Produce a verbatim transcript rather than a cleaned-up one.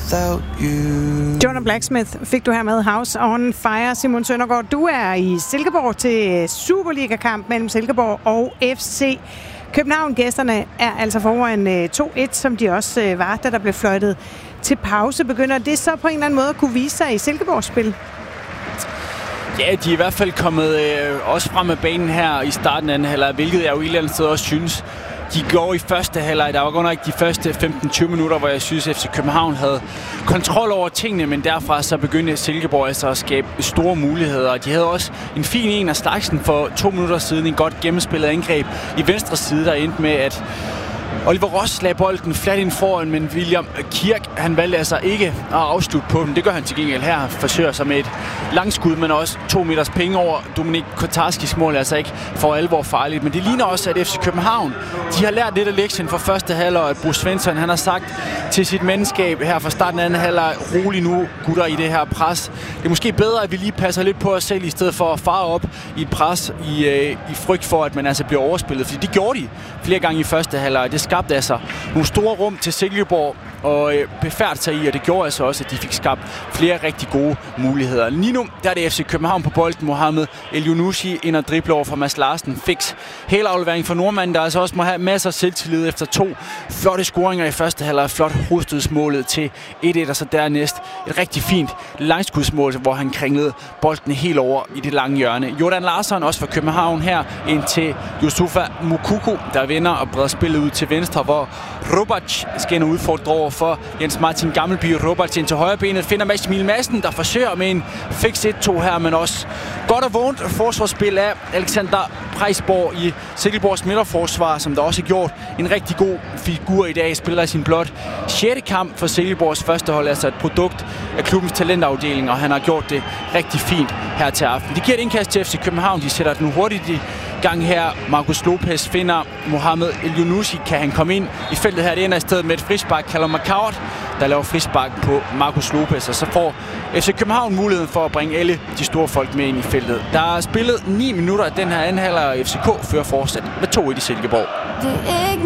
without you. Jonah Blacksmith fik du her med House on Fire. Simon Søndergaard, du er i Silkeborg til Superliga-kamp mellem Silkeborg og F C København. Gæsterne er altså foran to et, som de også var, da der blev fløjtet til pause. Begynder det så på en eller anden måde at kunne vise sig i Silkeborgs spil? Ja, de er i hvert fald kommet øh, også frem med banen her i starten af anden halvleg, hvilket jeg jo et eller andet sted også synes. De går i første halvleg. Der var godt nok de første femten tyve minutter, hvor jeg synes, at F C København havde kontrol over tingene, men derfra så begyndte Silkeborg altså at skabe store muligheder. De havde også en fin en af slagsen for to minutter siden, en godt gennemspillet angreb i venstre side, der endte med, at Oliver Ross lagde bolden flat ind foran, men William Kirk, han valgte altså ikke at afslutte på den. Det gør han til gengæld her. Han forsøger sig med et langskud, men også to meters penge over. Dominik Kotarskis mål er altså ikke for alvor farligt. Men det ligner også, at F C København, de har lært lidt af lektien fra første halvleg, at Bruce Svensson, han har sagt til sit mandskab her fra starten af anden halvleg, rolig nu, gutter, i det her pres. Det er måske bedre, at vi lige passer lidt på os selv, i stedet for at fare op i et pres i, øh, i frygt for, at man altså bliver overspillet. Fordi det gjorde de flere gange i første halvleg. Det skabte altså nogle store rum til Silkeborg og øh, befærdet sig i, og det gjorde altså også, at de fik skabt flere rigtig gode muligheder. Lige nu, der er det F C København på bolden. Mohamed El-Yunushi ind og dribler over for Mads Larsen. Fix helaflevering for nordmanden, der altså også må have masser af selvtillid efter to flotte scoringer i første halvleg. Flot hovedstødsmålet til et et, og så dernæst et rigtig fint langskudsmål, hvor han kringlede bolden helt over i det lange hjørne. Jordan Larsson også for København her ind til Yusufa Moukoko, der vinder og breder spillet ud til venstre, hvor Robac skal ind og udfordre over for Jens Martin Gammelby. Robac ind til højre benet, finder Mads Emil Madsen, der forsøger med en fix et to her, men også godt og vågent forsvarsspil af Alexander Preisborg i Silkeborgs midterforsvar, som der også har gjort en rigtig god figur i dag. Spiller i sin blot sjette kamp for Silkeborgs første hold, altså et produkt af klubbens talentafdeling, og han har gjort det rigtig fint her til aften. De giver et indkast til F C København, de sætter den hurtigt i gang her. Marcus Lopez finder Mohamed El-Yunushi. Kan han komme ind i feltet her? Det ender i stedet med et frispark. Callum McCourt, der laver frispark på Marcus Lopez, og så får F C København muligheden for at bringe alle de store folk med ind i feltet. Der er spillet ni minutter af den her anden halvleg, og F C K fører fortsat med to et i Silkeborg. Det er ikke